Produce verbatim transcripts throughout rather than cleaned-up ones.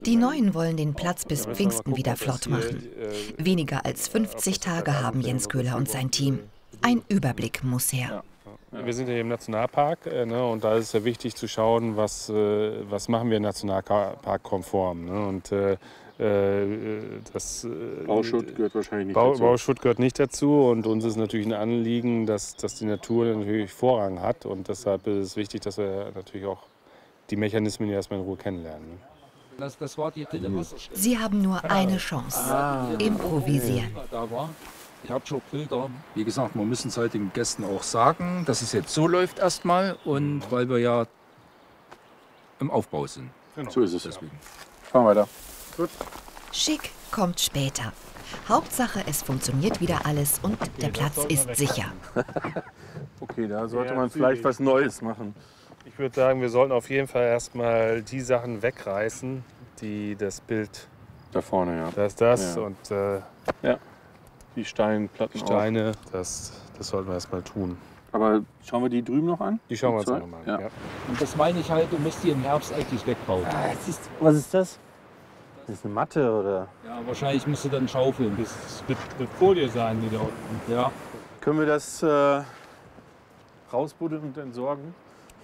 Die Neuen wollen den Platz bis Pfingsten wieder flott machen. Weniger als fünfzig Tage haben Jens Köhler und sein Team. Ein Überblick muss her. Wir sind ja im Nationalpark, ne, und da ist es ja wichtig zu schauen, was, äh, was machen wir nationalparkkonform. Ne, und, äh, das, Bauschutt gehört wahrscheinlich nicht Bau, dazu. Bauschutt gehört nicht dazu und uns ist natürlich ein Anliegen, dass, dass die Natur natürlich Vorrang hat. Und deshalb ist es wichtig, dass wir natürlich auch die Mechanismen erstmal in Ruhe kennenlernen. Ne. Das, das war die dritte Wasserstelle. Sie haben nur eine Chance. Ah, Improvisieren. Da war. Ich habe schon Bilder. Wie gesagt, wir müssen es halt den Gästen auch sagen, dass es jetzt so läuft erstmal und weil wir ja im Aufbau sind. Genau. So ist es. Deswegen. Fahren weiter. Gut. Schick kommt später. Hauptsache, es funktioniert wieder alles und der Platz ist sicher. Okay, da sollte man vielleicht was Neues machen. Ich würde sagen, wir sollten auf jeden Fall erstmal die Sachen wegreißen, die das Bild. Da vorne, ja. Das ist das Ja. und äh, Ja. Die Steinplatten Steine, das, das sollten wir erstmal tun. auch. Aber schauen wir die drüben noch an? Die schauen wir uns zwei? auch nochmal an. Ja. Ja. Und das meine ich halt, du musst die im Herbst eigentlich wegbauen. Was ist das? Das ist eine Matte, oder? Ja, wahrscheinlich musst du dann schaufeln. Das wird eine Folie sein, die da unten. Ja. Können wir das äh, rausbuddeln und entsorgen?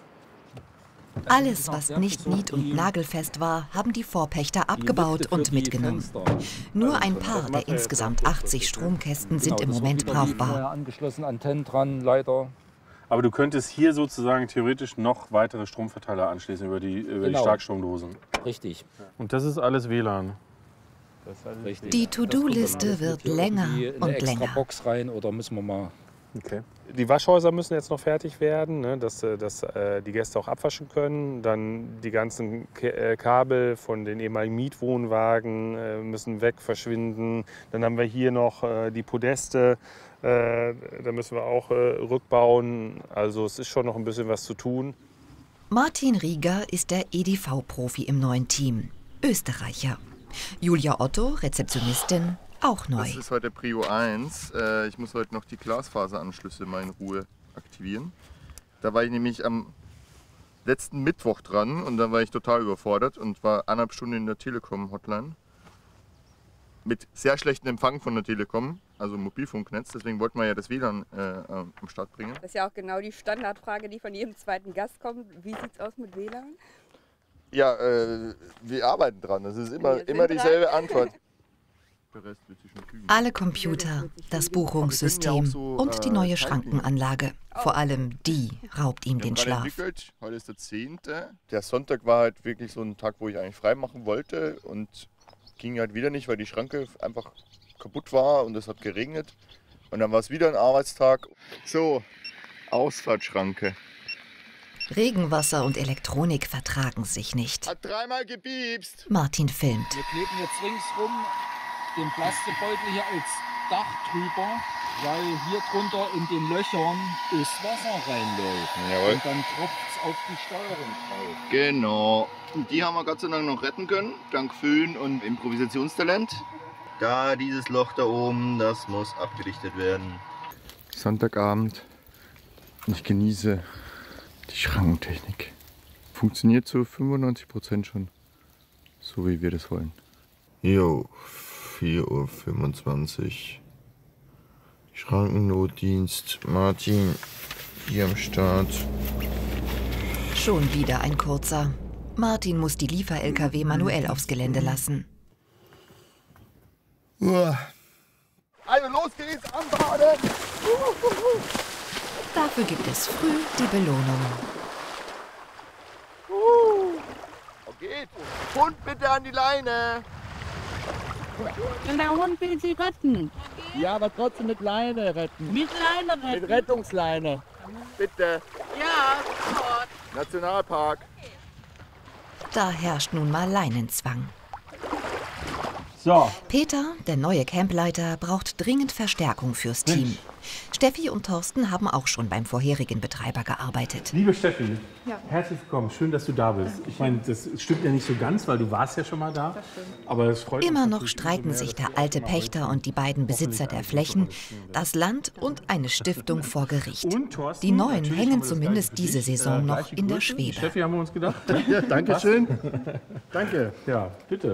Alles, was nicht nied- und nagelfest war, haben die Vorpächter abgebaut und mitgenommen. Nur ein paar der insgesamt achtzig Stromkästen sind im Moment brauchbar. Angeschlossen, Antennen dran, Leiter. Aber du könntest hier sozusagen theoretisch noch weitere Stromverteiler anschließen über die, über Genau. die Starkstromdosen. Richtig. Und das ist alles W L A N. Richtig. Die To-Do-Liste wird länger In eine und extra länger. Box rein oder müssen wir mal. Okay. Die Waschhäuser müssen jetzt noch fertig werden, ne, dass, äh, dass äh, die Gäste auch abwaschen können. Dann die ganzen K äh, Kabel von den ehemaligen Mietwohnwagen äh, müssen weg, verschwinden. Dann haben wir hier noch äh, die Podeste. Äh, da müssen wir auch äh, rückbauen. Also es ist schon noch ein bisschen was zu tun. Martin Rieger ist der E D V-Profi im neuen Team. Österreicher. Julia Otto, Rezeptionistin, auch neu. Das ist heute Prio eins. Äh, ich muss heute noch die Glasfaseranschlüsse mal in Ruhe aktivieren. Da war ich nämlich am letzten Mittwoch dran und dann war ich total überfordert und war eineinhalb Stunden in der Telekom-Hotline. Mit sehr schlechtem Empfang von der Telekom, also Mobilfunknetz. Deswegen wollten wir ja das W L A N äh, am Start bringen. Das ist ja auch genau die Standardfrage, die von jedem zweiten Gast kommt. Wie sieht es aus mit W L A N? Ja, äh, wir arbeiten dran. Das ist immer, Wir sind immer dran. dieselbe Antwort. Der Rest wird sich schon fügen. Alle Computer, das Buchungssystem und die neue Schrankenanlage. Vor allem die raubt ihm Wir haben den gerade Schlaf. entwickelt. Heute ist der zehnte. Der Sonntag war halt wirklich so ein Tag, wo ich eigentlich frei machen wollte und ging halt wieder nicht, weil die Schranke einfach kaputt war und es hat geregnet. Und dann war es wieder ein Arbeitstag. So, Ausfahrtschranke. Regenwasser und Elektronik vertragen sich nicht. Hat dreimal gepiepst. Martin filmt. Wir kleben jetzt ringsrum den Plastikbeutel hier als Dach drüber, weil hier drunter in den Löchern das Wasser reinläuft. Jawohl. Und dann tropft es auf die Steuerung drauf. Genau. Und die haben wir Gott sei Dank noch retten können, dank Föhn und Improvisationstalent. Da dieses Loch da oben, das muss abgerichtet werden. Sonntagabend und ich genieße die Schrankentechnik. Funktioniert zu fünfundneunzig Prozent schon, so wie wir das wollen. Jo, vier Uhr fünfundzwanzig. Schrankennotdienst, Martin hier am Start. Schon wieder ein kurzer. Martin muss die Liefer-L K W manuell aufs Gelände lassen. Also los geht's, anbaden! Dafür gibt es früh die Belohnung. Geht! Hund bitte an die Leine! Der Hund will sie retten. Ja, aber trotzdem mit Leine retten. Mit Leine retten. Mit Rettungsleine. Bitte! Ja, sofort. Nationalpark! Da herrscht nun mal Leinenzwang. So, Peter, der neue Campleiter, braucht dringend Verstärkung fürs Team. Steffi und Thorsten haben auch schon beim vorherigen Betreiber gearbeitet. Liebe Steffi, herzlich willkommen. Schön, dass du da bist. Ich meine, das stimmt ja nicht so ganz, weil du warst ja schon mal da. Aber es freut Immer uns noch natürlich streiten umso mehr, sich dass der du alte auch mal Pächter und die beiden Besitzer der Flächen, das Land und eine Stiftung vor Gericht. Und Thorsten, Die Neuen natürlich haben hängen wir das zumindest Gleiche für diese dich. Saison Äh, noch gleiche in der Größe. Schwebe. Steffi, haben wir uns gedacht. Ja, danke schön. Danke. Ja, bitte.